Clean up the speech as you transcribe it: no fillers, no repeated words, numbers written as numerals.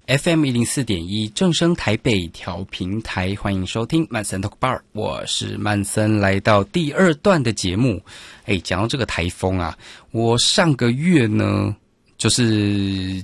FM 104.1正声台北调频台，欢迎收听曼森 Talk Bar， 我是曼森，来到第二段的节目。讲到这个台风啊，我上个月呢，就是